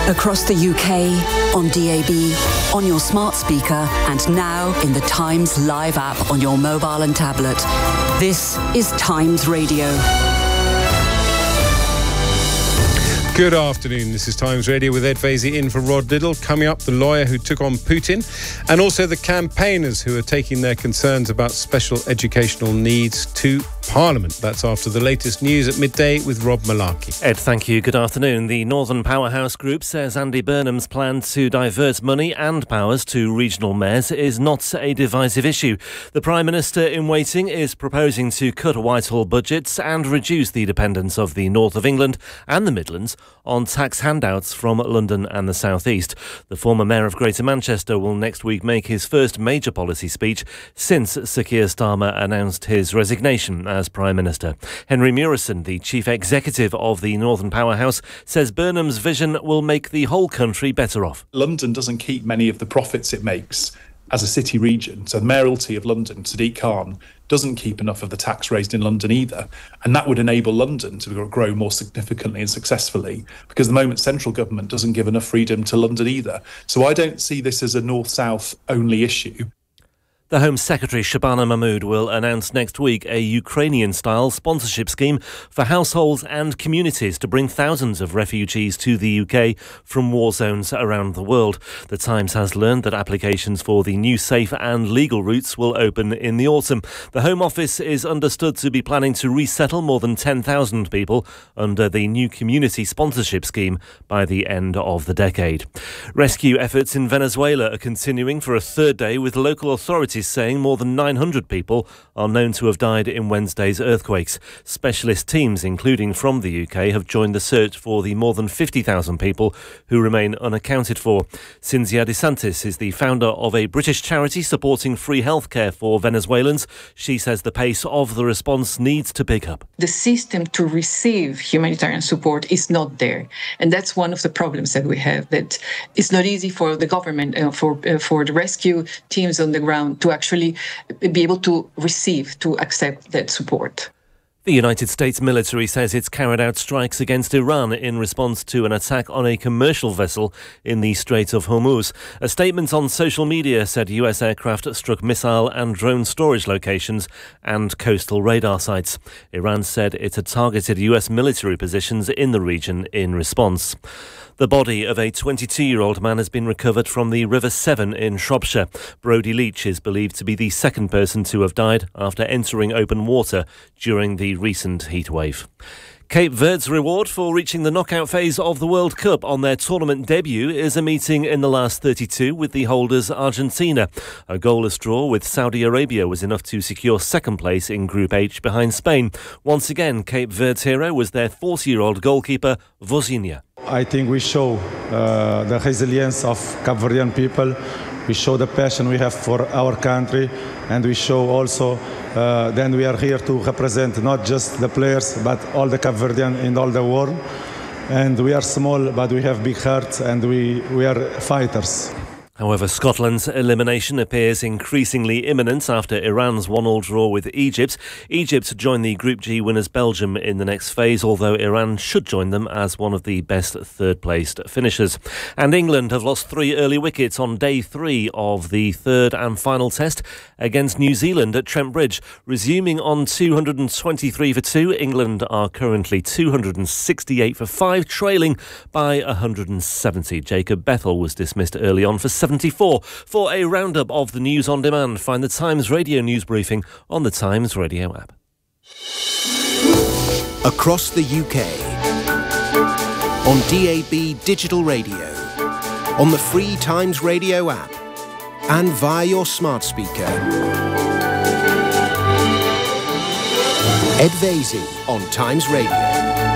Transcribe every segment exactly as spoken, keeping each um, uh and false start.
Across the U K, on D A B, on your smart speaker, and now in the Times Live app on your mobile and tablet. This is Times Radio. Good afternoon. This is Times Radio with Ed Vaizey in for Rod Liddle. Coming up, the lawyer who took on Putin, and also the campaigners who are taking their concerns about special educational needs to Parliament. That's after the latest news at midday with Rob Malarkey. Ed, thank you. Good afternoon. The Northern Powerhouse Group says Andy Burnham's plan to divert money and powers to regional mayors is not a divisive issue. The Prime Minister in waiting is proposing to cut Whitehall budgets and reduce the dependence of the north of England and the Midlands on tax handouts from London and the South East. The former Mayor of Greater Manchester will next week make his first major policy speech since Sir Keir Starmer announced his resignation as Prime Minister. Henry Murison, the Chief Executive of the Northern Powerhouse, says Burnham's vision will make the whole country better off. London doesn't keep many of the profits it makes as a city region. So the mayoralty of London, Sadiq Khan, doesn't keep enough of the tax raised in London either. And that would enable London to grow more significantly and successfully, because at the moment central government doesn't give enough freedom to London either. So I don't see this as a north-south only issue. The Home Secretary Shabana Mahmood will announce next week a Ukrainian-style sponsorship scheme for households and communities to bring thousands of refugees to the U K from war zones around the world. The Times has learned that applications for the new safe and legal routes will open in the autumn. The Home Office is understood to be planning to resettle more than ten thousand people under the new community sponsorship scheme by the end of the decade. Rescue efforts in Venezuela are continuing for a third day, with local authorities saying more than nine hundred people are known to have died in Wednesday's earthquakes. Specialist teams, including from the U K, have joined the search for the more than fifty thousand people who remain unaccounted for. Cinzia DeSantis is the founder of a British charity supporting free healthcare for Venezuelans. She says the pace of the response needs to pick up. The system to receive humanitarian support is not there. And that's one of the problems that we have, that it's not easy for the government, uh, for, uh, for the rescue teams on the ground to to actually be able to receive, to accept that support. The United States military says it's carried out strikes against Iran in response to an attack on a commercial vessel in the Strait of Hormuz. A statement on social media said U S aircraft struck missile and drone storage locations and coastal radar sites. Iran said it had targeted U S military positions in the region in response. The body of a twenty-two-year-old man has been recovered from the River Severn in Shropshire. Brodie Leach is believed to be the second person to have died after entering open water during the recent heatwave. Cape Verde's reward for reaching the knockout phase of the World Cup on their tournament debut is a meeting in the last thirty-two with the holders Argentina. A goalless draw with Saudi Arabia was enough to secure second place in Group H behind Spain. Once again, Cape Verde's hero was their forty-year-old goalkeeper, Vozinha. I think we show uh, the resilience of Cape Verdean people. We show the passion we have for our country, and we show also uh, then we are here to represent not just the players but all the Cape Verdean in all the world. And we are small, but we have big hearts, and we, we are fighters. However, Scotland's elimination appears increasingly imminent after Iran's one-all draw with Egypt. Egypt join the Group G winners Belgium in the next phase, although Iran should join them as one of the best third-placed finishers. And England have lost three early wickets on day three of the third and final test against New Zealand at Trent Bridge. Resuming on two hundred twenty-three for two, England are currently two hundred sixty-eight for five, trailing by one hundred seventy. Jacob Bethel was dismissed early on for seventy-four. For a roundup of the news on demand, find the Times Radio news briefing on the Times Radio app. Across the U K, on D A B digital radio, on the free Times Radio app, and via your smart speaker. Ed Vaizey on Times Radio.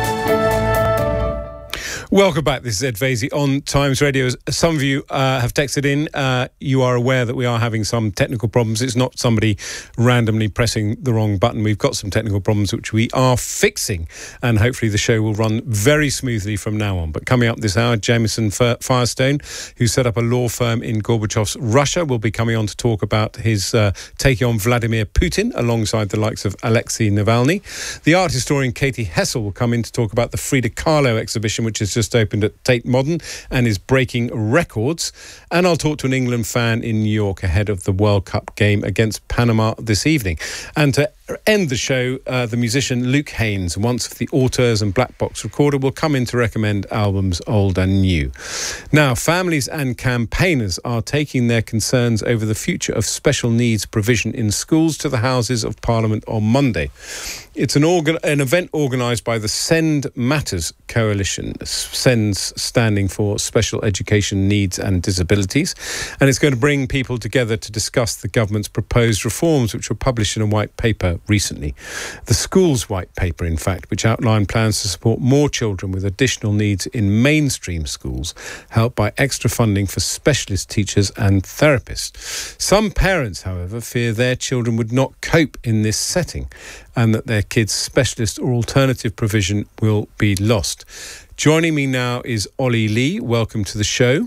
Welcome back. This is Ed Vaizey on Times Radio. As some of you uh, have texted in, uh, you are aware that we are having some technical problems. It's not somebody randomly pressing the wrong button. We've got some technical problems which we are fixing, and hopefully the show will run very smoothly from now on. But coming up this hour, Jameson Firestone, who set up a law firm in Gorbachev's Russia, will be coming on to talk about his uh, taking on Vladimir Putin alongside the likes of Alexei Navalny. The art historian Katie Hessel will come in to talk about the Frida Kahlo exhibition, which is just just opened at Tate Modern and is breaking records. And I'll talk to an England fan in New York ahead of the World Cup game against Panama this evening. And to end the show, uh, the musician Luke Haynes, once of the Auteurs and Black Box Recorder, will come in to recommend albums old and new. Now, families and campaigners are taking their concerns over the future of special needs provision in schools to the Houses of Parliament on Monday. It's an, organ- an event organised by the Send Matters Coalition, SEND's standing for Special Education Needs and Disabilities, and it's going to bring people together to discuss the government's proposed reforms, which were published in a white paper recently. The Schools White Paper, in fact, which outlined plans to support more children with additional needs in mainstream schools, helped by extra funding for specialist teachers and therapists. Some parents, however, fear their children would not cope in this setting and that their kids' specialist or alternative provision will be lost. Joining me now is Ollie Lee. Welcome to the show.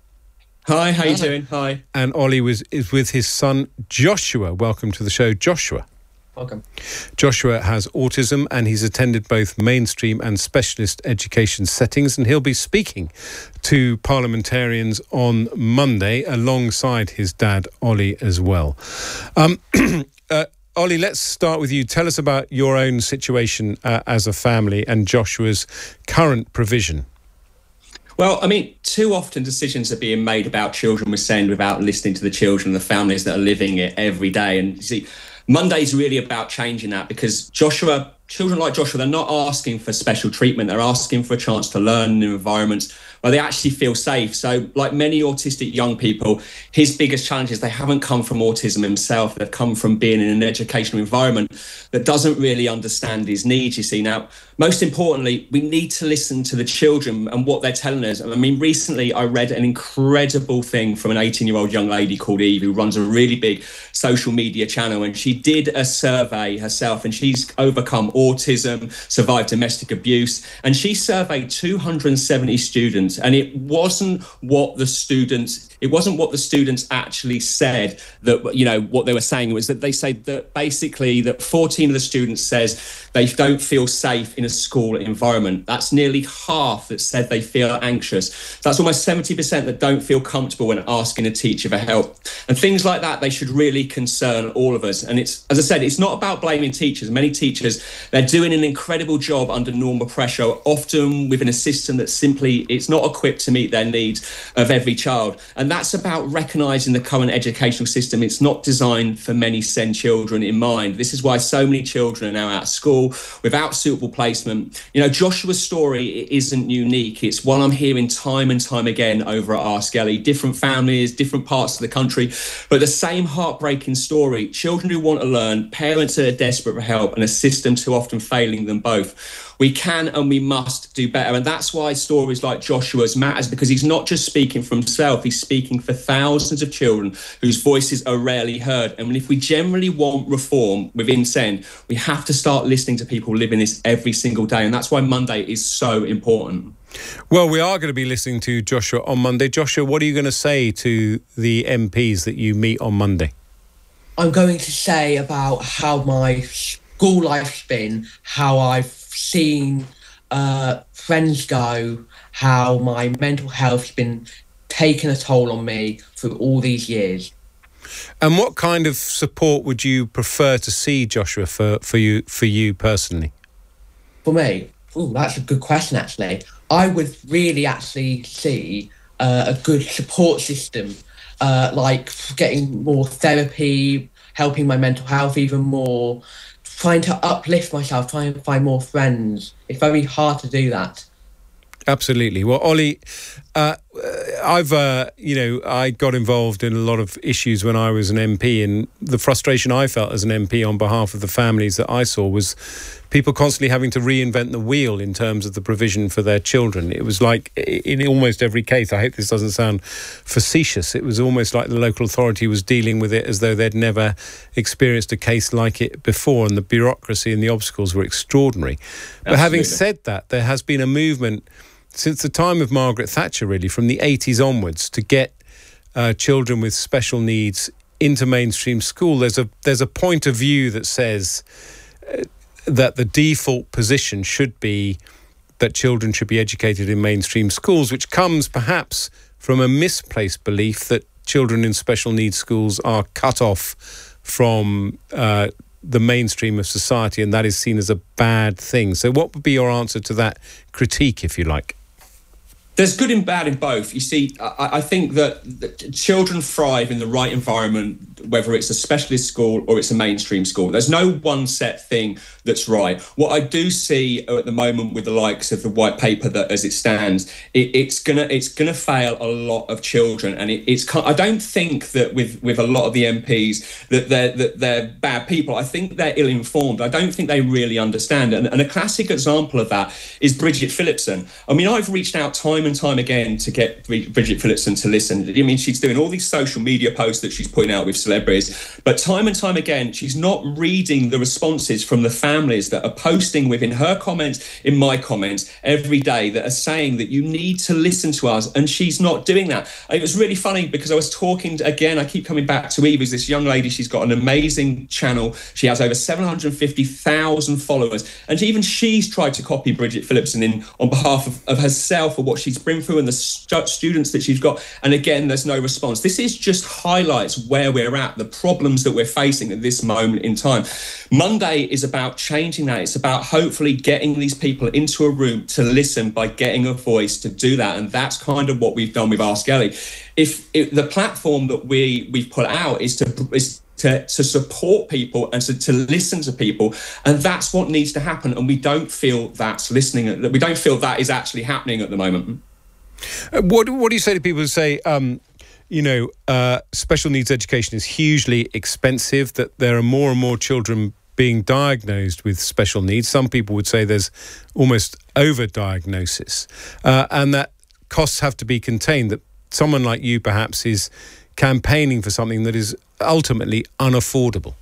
Hi, how you doing? Hi. And Ollie was, is with his son Joshua. Welcome to the show, Joshua. Welcome. Joshua has autism and he's attended both mainstream and specialist education settings, and he'll be speaking to parliamentarians on Monday alongside his dad, Ollie, as well. Um, uh, Ollie, let's start with you. Tell us about your own situation uh, as a family and Joshua's current provision. Well, I mean, too often decisions are being made about children with SEND without listening to the children and the families that are living it every day. And you see, Monday's really about changing that, because Joshua, children like Joshua, they're not asking for special treatment. They're asking for a chance to learn in environments where they actually feel safe. So like many autistic young people, his biggest challenge is they haven't come from autism himself. They've come from being in an educational environment that doesn't really understand his needs, you see. Now, most importantly, we need to listen to the children and what they're telling us. I mean, recently I read an incredible thing from an eighteen-year-old young lady called Eve, who runs a really big social media channel, and she did a survey herself, and she's overcome autism, survived domestic abuse, and she surveyed two hundred seventy students, and it wasn't what the students it wasn't what the students actually said, that, you know, what they were saying was that they said that basically that fourteen of the students says they don't feel safe in a school environment. That's nearly half that said they feel anxious. That's almost seventy percent that don't feel comfortable when asking a teacher for help. And things like that, they should really concern all of us. And it's, as I said, it's not about blaming teachers. Many teachers, they're doing an incredible job under normal pressure, often within a system that simply, it's not equipped to meet their needs of every child. And that's about recognising the current educational system. It's not designed for many SEND children in mind. This is why so many children are now out of school without suitable placement. You know, Joshua's story isn't unique. It's one I'm hearing time and time again over at Ask Ellie. Different families, different parts of the country, but the same heartbreaking story. Children who want to learn, parents that are desperate for help, and a system too often failing them both. We can and we must do better. And that's why stories like Joshua's matters, because he's not just speaking for himself, he's speaking for thousands of children whose voices are rarely heard. And if we generally want reform within SEND, we have to start listening to people living this every single day. And that's why Monday is so important. Well, we are going to be listening to Joshua on Monday. Joshua, what are you going to say to the M Ps that you meet on Monday? I'm going to say about how my school life's been, how I've seen uh, friends go, how my mental health's been taking a toll on me through all these years. And what kind of support would you prefer to see, Joshua, for, for you for you personally? For me, ooh, that's a good question, actually. I would really actually see uh, a good support system, uh, like getting more therapy, helping my mental health even more, trying to uplift myself, trying to find more friends. It's very hard to do that. Absolutely. Well, Ollie, uh, I've, uh, you know, I got involved in a lot of issues when I was an M P, and the frustration I felt as an M P on behalf of the families that I saw was people constantly having to reinvent the wheel in terms of the provision for their children. It was like, in almost every case, I hope this doesn't sound facetious, it was almost like the local authority was dealing with it as though they'd never experienced a case like it before, and the bureaucracy and the obstacles were extraordinary. Absolutely. But having said that, there has been a movement since the time of Margaret Thatcher, really, from the eighties onwards, to get uh, children with special needs into mainstream school. There's a there's a point of view that says uh, that the default position should be that children should be educated in mainstream schools, which comes perhaps from a misplaced belief that children in special needs schools are cut off from uh, the mainstream of society, and that is seen as a bad thing. So what would be your answer to that critique, if you like? There's good and bad in both. You see, I, I think that, that children thrive in the right environment, whether it's a specialist school or it's a mainstream school. There's no one set thing that's right. What I do see at the moment with the likes of the white paper that, as it stands, it, it's gonna it's gonna fail a lot of children, and it, it's. I don't think that with with a lot of the M Ps that they're that they're bad people. I think they're ill-informed. I don't think they really understand. And, and a classic example of that is Bridget Phillipson. I mean, I've reached out time and time again to get Bridget Phillipson to listen. I mean, she's doing all these social media posts that she's putting out with celebrities, but time and time again, she's not reading the responses from the families that are posting within her comments, in my comments every day, that are saying that you need to listen to us, and she's not doing that. It was really funny because I was talking to, again, I keep coming back to Eve, who's this young lady. She's got an amazing channel. She has over seven hundred fifty thousand followers, and even she's tried to copy Bridget Phillipson in on behalf of, of herself, or what she's been through, and the st- students that she's got. And again, there's no response. This is just highlights where we're at, the problems that we're facing at this moment in time. Monday is about changing that. It's about hopefully getting these people into a room to listen by getting a voice to do that. And that's kind of what we've done with Ask Ellie. If, if the platform that we, we've put out is to... is To, to support people and to, to listen to people, and that's what needs to happen. And we don't feel that's listening. That we don't feel that is actually happening at the moment. Uh, what What do you say to people who say, um, you know, uh, special needs education is hugely expensive? That there are more and more children being diagnosed with special needs. Some people would say there's almost over-diagnosis, uh, and that costs have to be contained. That someone like you perhaps is campaigning for something that is ultimately unaffordable.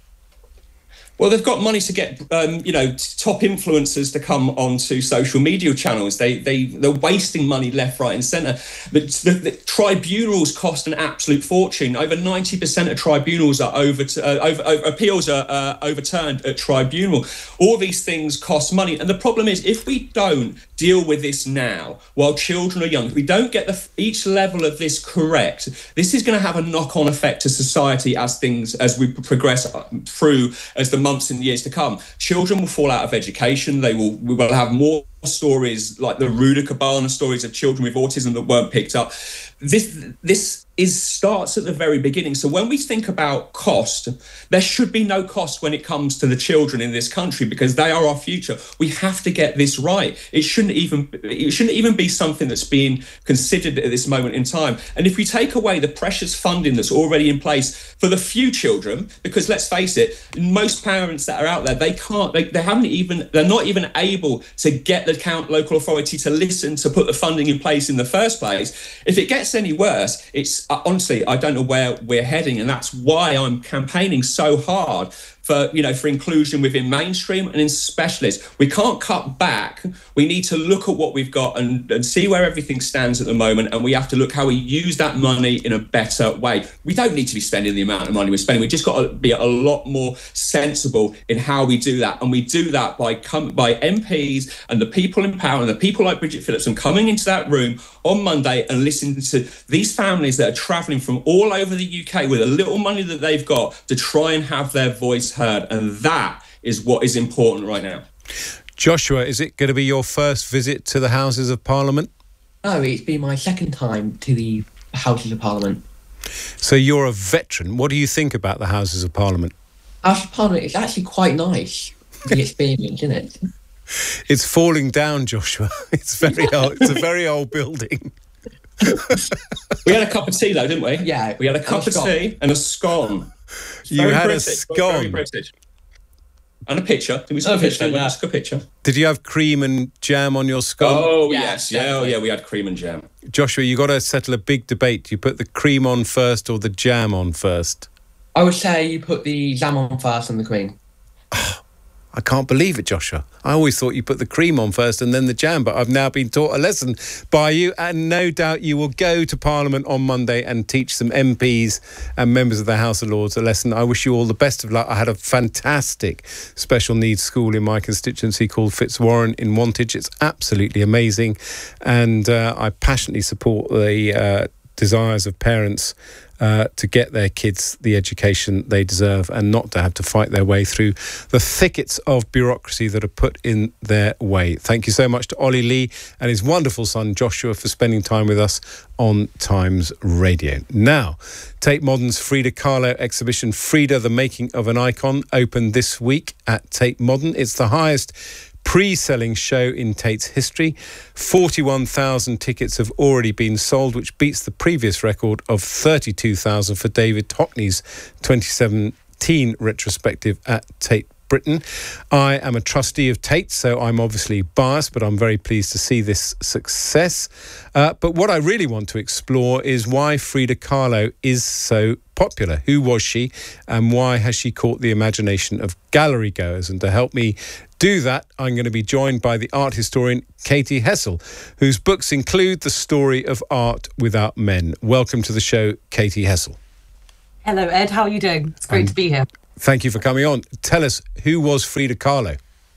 Well, they've got money to get, um, you know, top influencers to come onto social media channels. They, they, they're wasting money left, right and centre. The, the, the tribunals cost an absolute fortune. Over ninety percent of tribunals are over, uh, over, over appeals are uh, overturned at tribunal. All these things cost money. And the problem is, if we don't deal with this now, while children are young, if we don't get the, each level of this correct, this is going to have a knock-on effect to society as things, as we progress through, as the months and years to come. Children will fall out of education. They will, we will have more stories like the Ruda Cabana stories of children with autism that weren't picked up. This this is starts at the very beginning. So when we think about cost, there should be no cost when it comes to the children in this country, because they are our future. We have to get this right. It shouldn't even it shouldn't even be something that's being considered at this moment in time. And if we take away the precious funding that's already in place for the few children, because let's face it, most parents that are out there, they can't, they, they haven't even, they're not even able to get the count local authority to listen, to put the funding in place in the first place. If it gets any worse, it's uh, honestly, I don't know where we're heading, and that's why I'm campaigning so hard for, you know, for inclusion within mainstream and in specialists. We can't cut back. We need to look at what we've got and, and see where everything stands at the moment, and we have to look how we use that money in a better way. We don't need to be spending the amount of money we're spending. We've just got to be a lot more sensible in how we do that, and we do that by come, by M Ps and the people in power and the people like Bridget Phillipson coming into that room on Monday and listening to these families that are travelling from all over the U K with a little money that they've got to try and have their voice heard. And that is what is important right now. Joshua, is it going to be your first visit to the Houses of Parliament? No, it's been my second time to the Houses of Parliament. So you're a veteran. What do you think about the Houses of Parliament? House of Parliament is actually quite nice, the experience, isn't it? It's falling down, Joshua. It's very old. It's a very old building. We had a cup of tea, though, didn't we? Yeah. We had a cup of tea and a scone. You had British, a scone. Very British. And a picture. Did we take a picture? Yeah. A picture. Did you have cream and jam on your scone? Oh, yes. yes. Yeah, oh, yeah, we had cream and jam. Joshua, you got to settle a big debate. Do you put the cream on first or the jam on first? I would say you put the jam on first and the cream. I can't believe it, Joshua. I always thought you put the cream on first and then the jam, but I've now been taught a lesson by you, and no doubt you will go to Parliament on Monday and teach some M Ps and members of the House of Lords a lesson. I wish you all the best of luck. I had a fantastic special needs school in my constituency called Fitzwarren in Wantage. It's absolutely amazing, and uh, I passionately support the uh, desires of parents Uh, to get their kids the education they deserve and not to have to fight their way through the thickets of bureaucracy that are put in their way. Thank you so much to Ollie Lee and his wonderful son Joshua for spending time with us on Times Radio. Now, Tate Modern's Frida Kahlo exhibition, Frida, the Making of an Icon, opened this week at Tate Modern. It's the highest pre-selling show in Tate's history. forty-one thousand tickets have already been sold, which beats the previous record of thirty-two thousand for David Hockney's twenty seventeen retrospective at Tate Britain. I am a trustee of Tate, so I'm obviously biased, but I'm very pleased to see this success. Uh, but what I really want to explore is why Frida Kahlo is so popular. Who was she, and why has she caught the imagination of gallery goers? And to help me do that, I'm going to be joined by the art historian Katie Hessel, whose books include The Story of Art Without Men. Welcome to the show, Katie Hessel. Hello, Ed. How are you doing? It's great um, to be here. Thank you for coming on. Tell us, who was Frida Kahlo?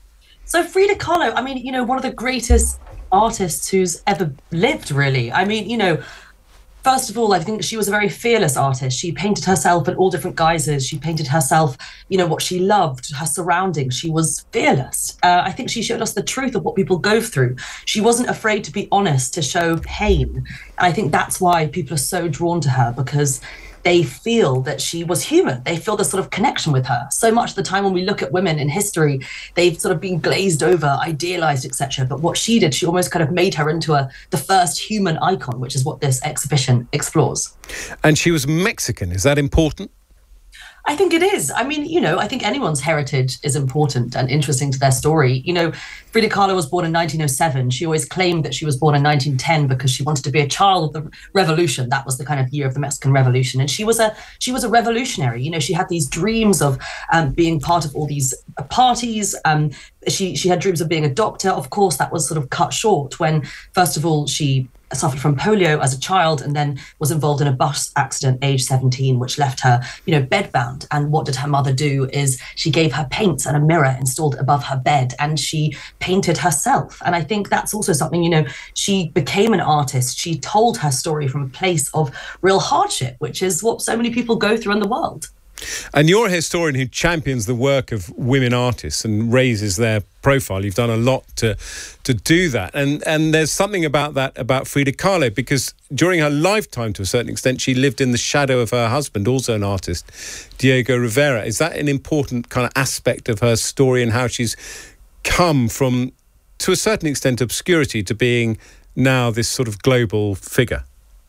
So Frida Kahlo, I mean, you know, one of the greatest artists who's ever lived, really. I mean, you know, first of all, I think she was a very fearless artist. She painted herself in all different guises. She painted herself, you know, what she loved, her surroundings. She was fearless. Uh, I think she showed us the truth of what people go through. She wasn't afraid to be honest, to show pain. And I think that's why people are so drawn to her, because they feel that she was human. They feel this sort of connection with her. So much of the time when we look at women in history, they've sort of been glazed over, idealized, et cetera. But what she did, she almost kind of made her into a the first human icon, which is what this exhibition explores. And she was Mexican. Is that important? I think it is. I mean, you know, I think anyone's heritage is important and interesting to their story. You know, Frida Kahlo was born in nineteen oh seven. She always claimed that she was born in nineteen ten because she wanted to be a child of the revolution. That was the kind of year of the Mexican Revolution. And she was a she was a revolutionary. You know, she had these dreams of um, being part of all these parties. Um, she she had dreams of being a doctor. Of course, that was sort of cut short when, first of all, she suffered from polio as a child and then was involved in a bus accident age seventeen, which left her, you know, bedbound. And what did her mother do is she gave her paints and a mirror installed above her bed, and she painted herself. And I think that's also something, you know, she became an artist. She told her story from a place of real hardship, which is what so many people go through in the world. And you're a historian who champions the work of women artists and raises their profile. You've done a lot to to do that. And and there's something about that about Frida Kahlo, because during her lifetime, to a certain extent, she lived in the shadow of her husband, also an artist, Diego Rivera. Is that an important kind of aspect of her story and how she's come from, to a certain extent, obscurity to being now this sort of global figure?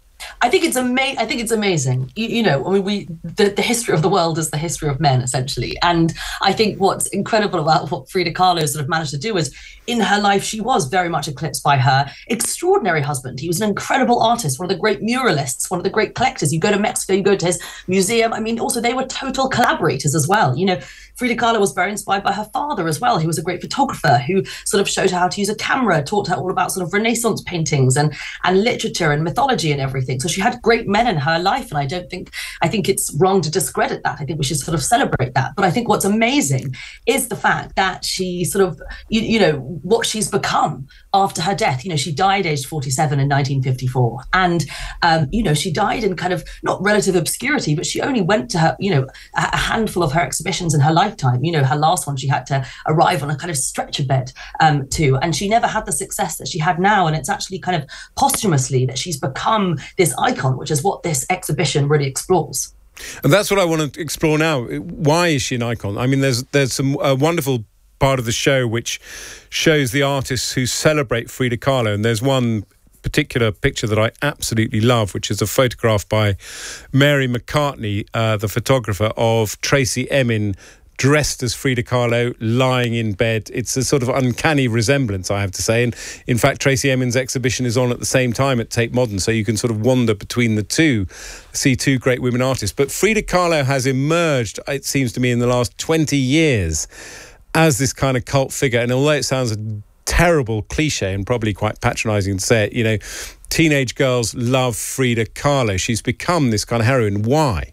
I think it's ama- I think it's amazing. You, you know, I mean, we the, the history of the world is the history of men, essentially. And I think what's incredible about what Frida Kahlo sort of managed to do is, in her life, she was very much eclipsed by her extraordinary husband. He was an incredible artist, one of the great muralists, one of the great collectors. You go to Mexico, you go to his museum. I mean, also they were total collaborators as well. You know, Frida Kahlo was very inspired by her father as well. He was a great photographer who sort of showed her how to use a camera, taught her all about sort of Renaissance paintings and and literature and mythology and everything. So she had great men in her life, and I don't think I think it's wrong to discredit that. I think we should sort of celebrate that. But I think what's amazing is the fact that she sort of, you, you know, what she's become after her death. You know, she died aged forty-seven in nineteen fifty-four, and um, you know, she died in kind of not relative obscurity, but she only went to her, you know, a, a handful of her exhibitions in her lifetime. You know, her last one, she had to arrive on a kind of stretcher bed um, to, and she never had the success that she had now. And it's actually kind of posthumously that she's become this icon, which is what this exhibition really explores. And that's what I want to explore now. Why is she an icon? I mean, there's there's some uh, wonderful part of the show which shows the artists who celebrate Frida Kahlo, and there's one particular picture that I absolutely love, which is a photograph by Mary McCartney, uh, the photographer, of Tracey Emin dressed as Frida Kahlo, lying in bed. It's a sort of uncanny resemblance, I have to say. And in fact, Tracey Emin's exhibition is on at the same time at Tate Modern, so you can sort of wander between the two, see two great women artists. But Frida Kahlo has emerged, it seems to me, in the last twenty years as this kind of cult figure. And although it sounds a terrible cliche and probably quite patronising to say it, you know, teenage girls love Frida Kahlo. She's become this kind of heroine. Why?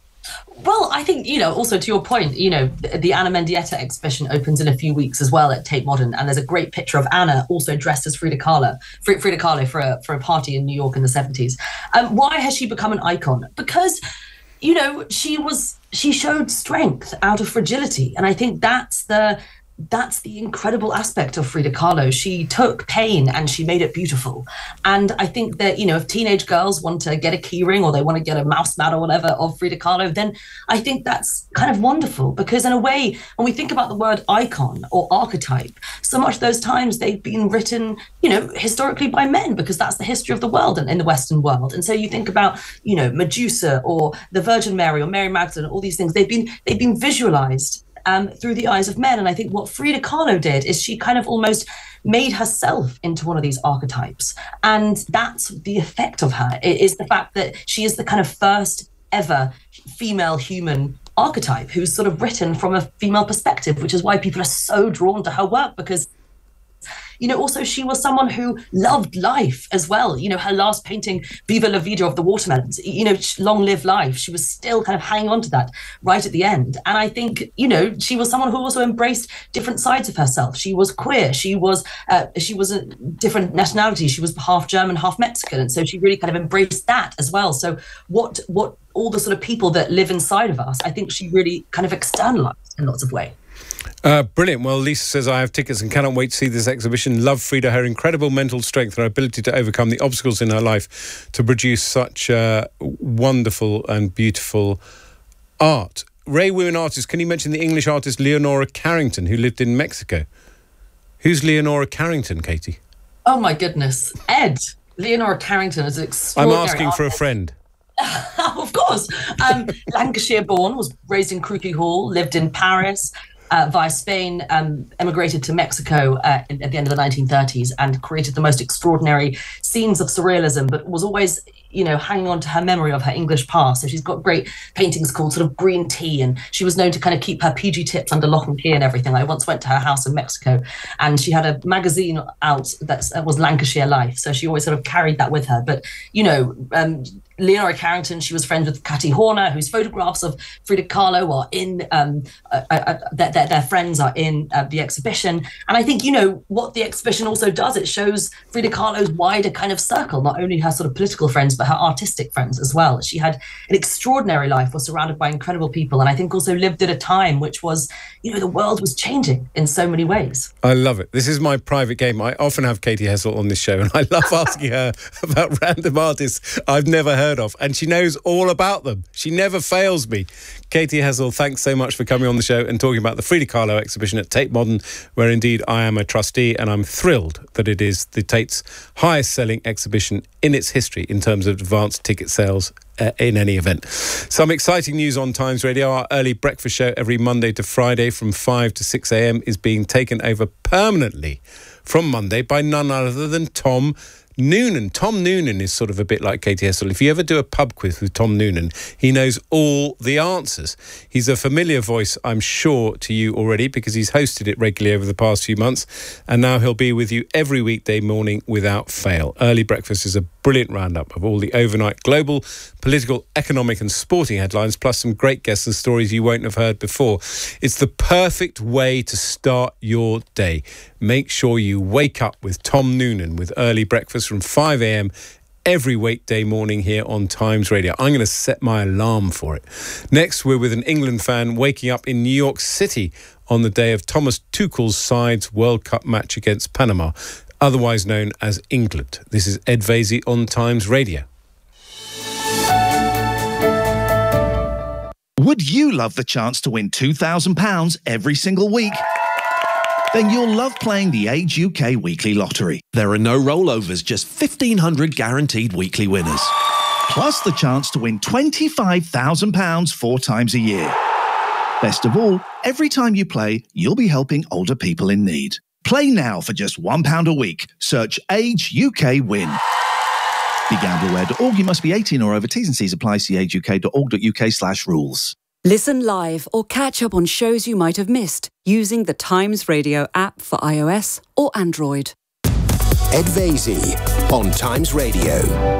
Well, I think, you know, also to your point, you know, the, the Anna Mendieta exhibition opens in a few weeks as well at Tate Modern, and there's a great picture of Anna also dressed as Frida Kahlo, Frida Kahlo for a for a party in New York in the seventies. Um, why has she become an icon? Because, you know, she was she showed strength out of fragility, and I think that's the that's the incredible aspect of Frida Kahlo. She took pain and she made it beautiful. And I think that, you know, if teenage girls want to get a keyring or they want to get a mouse mat or whatever of Frida Kahlo, then I think that's kind of wonderful, because in a way, when we think about the word icon or archetype, so much of those times they've been written, you know, historically by men, because that's the history of the world and in the Western world. And so you think about, you know, Medusa or the Virgin Mary or Mary Magdalene, all these things, they've been they've been visualized Um, through the eyes of men. And I think what Frida Kahlo did is she kind of almost made herself into one of these archetypes. And that's the effect of her. It is the fact that she is the kind of first ever female human archetype who's sort of written from a female perspective, which is why people are so drawn to her work, because, you know, also she was someone who loved life as well. You know, her last painting, Viva la Vida of the Watermelons, you know, long live life. She was still kind of hanging on to that right at the end. And I think, you know, she was someone who also embraced different sides of herself. She was queer. She was uh, she was a different nationality. She was half German, half Mexican. And so she really kind of embraced that as well. So what what all the sort of people that live inside of us, I think she really kind of externalized in lots of ways. Uh, brilliant. Well, Lisa says, I have tickets and cannot wait to see this exhibition. Love Frida, her incredible mental strength, her ability to overcome the obstacles in her life to produce such uh, wonderful and beautiful art. Ray Women artist, can you mention the English artist Leonora Carrington, who lived in Mexico? Who's Leonora Carrington, Katie? Oh, my goodness. Ed. Leonora Carrington is an extraordinary I'm asking artist. for a friend. Of course. Um, Lancashire born, was raised in Crookhey Hall, lived in Paris, uh, via Spain, um, emigrated to Mexico uh, in, at the end of the nineteen thirties and created the most extraordinary scenes of surrealism, but was always, you know, hanging on to her memory of her English past. So she's got great paintings called sort of Green Tea, and she was known to kind of keep her P G tips under lock and key and everything. I once went to her house in Mexico and she had a magazine out that was Lancashire Life. So she always sort of carried that with her. But, you know, um, Leonora Carrington, she was friends with Cathy Horner, whose photographs of Frida Kahlo are in, um, uh, uh, their, their, their friends are in uh, the exhibition. And I think, you know, what the exhibition also does, it shows Frida Kahlo's wider kind of circle, not only her sort of political friends, but her artistic friends as well. She had an extraordinary life, was surrounded by incredible people, and I think also lived at a time which was, you know, the world was changing in so many ways. I love it. This is my private game. I often have Katie Hessel on this show, and I love asking her about random artists I've never heard of, and she knows all about them. She never fails me. Katie Hessel, thanks so much for coming on the show and talking about the Frida Kahlo exhibition at Tate Modern, where indeed I am a trustee, and I'm thrilled that it is the Tate's highest selling exhibition in its history in terms of advanced ticket sales uh, in any event. Some exciting news on Times Radio. Our early breakfast show every Monday to Friday from five to six a.m. is being taken over permanently from Monday by none other than Tom Noonan. Tom Noonan is sort of a bit like Katie Hessel. If you ever do a pub quiz with Tom Noonan, he knows all the answers. He's a familiar voice, I'm sure, to you already, because he's hosted it regularly over the past few months, and now he'll be with you every weekday morning without fail. Early Breakfast is a brilliant roundup of all the overnight global, political, economic and sporting headlines, plus some great guests and stories you won't have heard before. It's the perfect way to start your day. Make sure you wake up with Tom Noonan with Early Breakfast from five a.m. every weekday morning here on Times Radio. I'm going to set my alarm for it. Next, we're with an England fan waking up in New York City on the day of Thomas Tuchel's side's World Cup match against Panama, otherwise known as England. This is Ed Vaizey on Times Radio. Would you love the chance to win two thousand pounds every single week? Then you'll love playing the Age U K Weekly Lottery. There are no rollovers, just fifteen hundred guaranteed weekly winners. Plus the chance to win twenty-five thousand pounds four times a year. Best of all, every time you play, you'll be helping older people in need. Play now for just one pound a week. Search Age U K Win. Be gamble aware dot org. You must be eighteen or over. T's and C's apply. See age u k dot org dot u k slash rules. Listen live or catch up on shows you might have missed using the Times Radio app for iOS or Android. Ed Vaizey on Times Radio.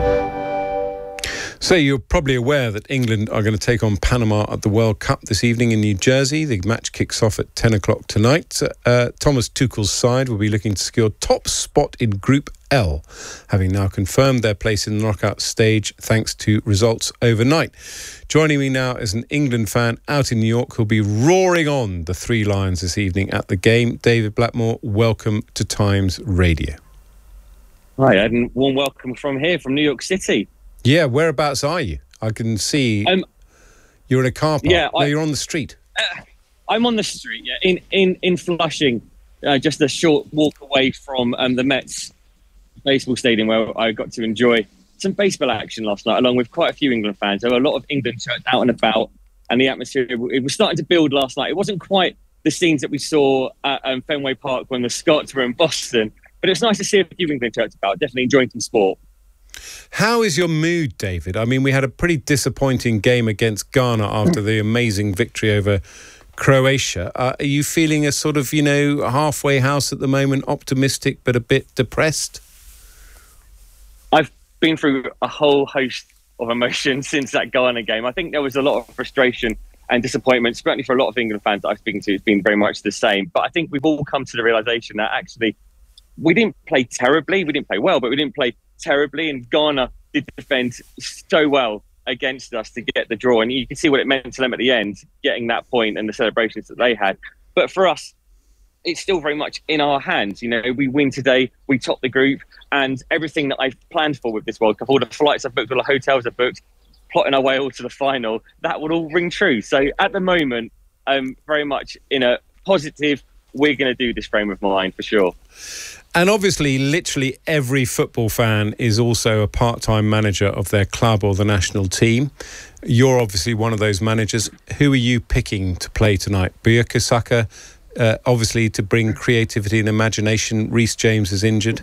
So you're probably aware that England are going to take on Panama at the World Cup this evening in New Jersey. The match kicks off at ten o'clock tonight. Uh, Thomas Tuchel's side will be looking to secure top spot in Group L, having now confirmed their place in the knockout stage thanks to results overnight. Joining me now is an England fan out in New York who'll be roaring on the Three Lions this evening at the game. David Blackmore, welcome to Times Radio. Hi, and warm welcome from here, from New York City. Yeah, whereabouts are you? I can see um, you're in a car park. Yeah, no, I, you're on the street. Uh, I'm on the street, yeah, in in in Flushing, uh, just a short walk away from um, the Mets baseball stadium, where I got to enjoy some baseball action last night, along with quite a few England fans. There were a lot of England shirts out and about, and the atmosphere, it was starting to build last night. It wasn't quite the scenes that we saw at um, Fenway Park when the Scots were in Boston, but it was nice to see a few England shirts about. Definitely enjoying some sport. How is your mood, David? I mean, we had a pretty disappointing game against Ghana after the amazing victory over Croatia. Uh, are you feeling a sort of, you know, halfway house at the moment, optimistic but a bit depressed? I've been through a whole host of emotions since that Ghana game. I think there was a lot of frustration and disappointment, certainly for a lot of England fans that I'm speaking to. It's been very much the same. But I think we've all come to the realisation that actually we didn't play terribly. We didn't play well, but we didn't play terribly, and Ghana did defend so well against us to get the draw, and you can see what it meant to them at the end, getting that point and the celebrations that they had. But for us, it's still very much in our hands. You know, we win today, we top the group, and everything that I've planned for with this World Cup, all the flights I've booked, all the hotels I've booked, plotting our way all to the final, that would all ring true. So at the moment, I'm very much in a positive, we're going to do this frame of mind for sure. And obviously, literally every football fan is also a part-time manager of their club or the national team. You're obviously one of those managers. Who are you picking to play tonight? Bukayo Saka, uh, obviously to bring creativity and imagination. Reece James is injured.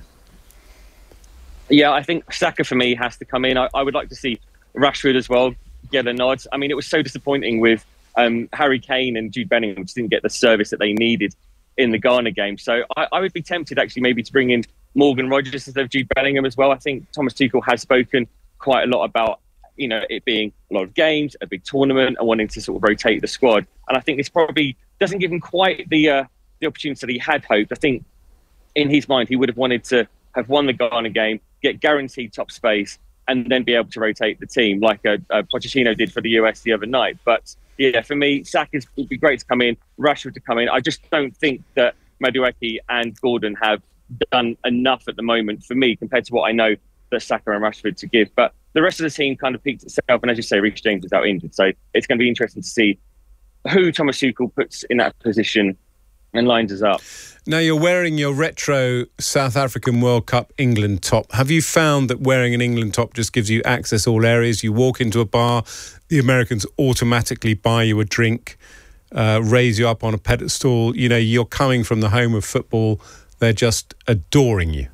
Yeah, I think Saka for me has to come in. I, I would like to see Rashford as well get a nod. I mean, it was so disappointing with um, Harry Kane and Jude Bellingham, which didn't get the service that they needed in the Ghana game. So I, I would be tempted actually maybe to bring in Morgan Rogers instead of Jude Bellingham as well. I think Thomas Tuchel has spoken quite a lot about, you know, it being a lot of games, a big tournament, and wanting to sort of rotate the squad. And I think this probably doesn't give him quite the uh, the opportunity that he had hoped. I think in his mind he would have wanted to have won the Ghana game, get guaranteed top space, and then be able to rotate the team like a, a Pochettino did for the U S the other night. But yeah, for me, Saka would be great to come in, Rashford to come in. I just don't think that Madueke and Gordon have done enough at the moment for me compared to what I know that Saka and Rashford to give. But the rest of the team kind of peaked itself, and as you say, Reece James is out injured. So it's going to be interesting to see who Thomas Tuchel puts in that position and lines us up. Now, you're wearing your retro South African World Cup England top. Have you found that wearing an England top just gives you access all areas? You walk into a bar, the Americans automatically buy you a drink, uh, raise you up on a pedestal. You know, you're coming from the home of football. They're just adoring you.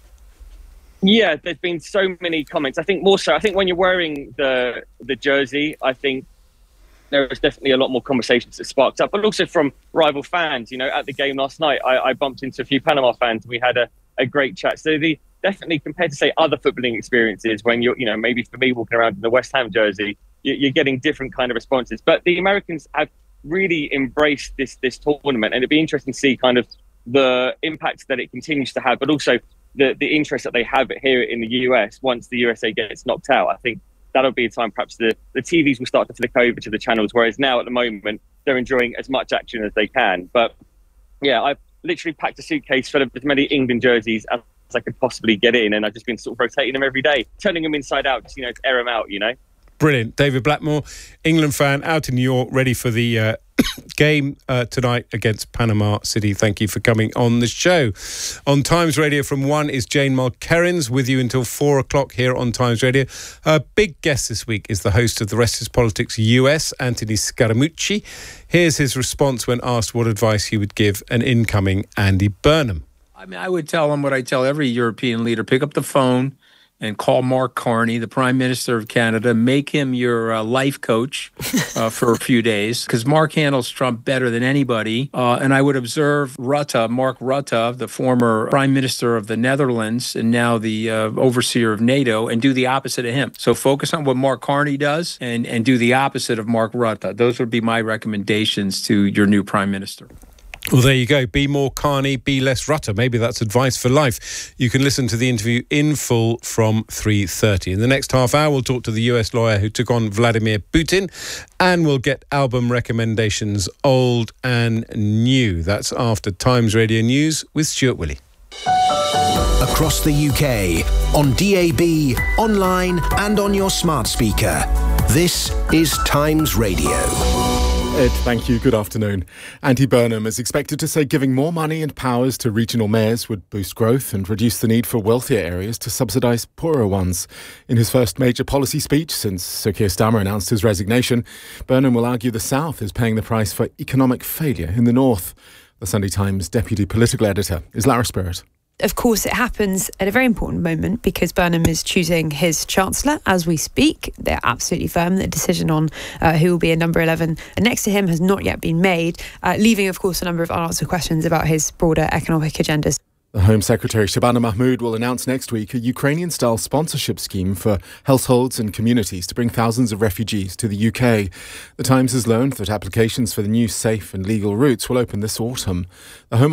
Yeah, there's been so many comments. I think more so, I think when you're wearing the the jersey, I think there was definitely a lot more conversations that sparked up, but also from rival fans. You know, at the game last night, I, I bumped into a few Panama fans. We had a, a great chat. So the definitely compared to, say, other footballing experiences, when you're, you know, maybe for me walking around in the West Ham jersey, you, you're getting different kind of responses. But the Americans have really embraced this this tournament, and it'd be interesting to see kind of the impact that it continues to have, but also the the interest that they have here in the U S once the U S A gets knocked out. I think that'll be a time perhaps the, the T Vs will start to flick over to the channels, whereas now at the moment they're enjoying as much action as they can. But yeah, I've literally packed a suitcase full of as many England jerseys as I could possibly get in, and I've just been sort of rotating them every day, turning them inside out, just, you know, to air them out, you know. Brilliant. David Blackmore, England fan, out in New York, ready for the uh, game uh, tonight against Panama City. Thank you for coming on the show. On Times Radio from one is Jane Mulkerrins, with you until four o'clock here on Times Radio. Our big guest this week is the host of The Rest is Politics U S, Anthony Scaramucci. Here's his response when asked what advice he would give an incoming Andy Burnham. I mean, I would tell him what I tell every European leader: pick up the phone, and call Mark Carney, the Prime Minister of Canada, make him your uh, life coach uh, for a few days, because Mark handles Trump better than anybody. Uh, and I would observe Rutte, Mark Rutte, the former Prime Minister of the Netherlands and now the uh, overseer of NATO, and do the opposite of him. So focus on what Mark Carney does and, and do the opposite of Mark Rutte. Those would be my recommendations to your new Prime Minister. Well, there you go. Be more Carney, be less Rutte. Maybe that's advice for life. You can listen to the interview in full from three thirty. In the next half hour, we'll talk to the U S lawyer who took on Vladimir Putin, and we'll get album recommendations, old and new. That's after Times Radio News with Stuart Willey. Across the U K, on D A B, online and on your smart speaker. This is Times Radio. Ed, thank you. Good afternoon. Andy Burnham is expected to say giving more money and powers to regional mayors would boost growth and reduce the need for wealthier areas to subsidise poorer ones. In his first major policy speech since Sir Keir Starmer announced his resignation, Burnham will argue the South is paying the price for economic failure in the North. The Sunday Times deputy political editor is Lara Spirit. Of course, it happens at a very important moment because Burnham is choosing his Chancellor as we speak. They're absolutely firm. The decision on uh, who will be in number eleven next to him has not yet been made, uh, leaving, of course, a number of unanswered questions about his broader economic agendas. The Home Secretary Shabana Mahmood will announce next week a Ukrainian-style sponsorship scheme for households and communities to bring thousands of refugees to the U K. The Times has learned that applications for the new safe and legal routes will open this autumn. The Home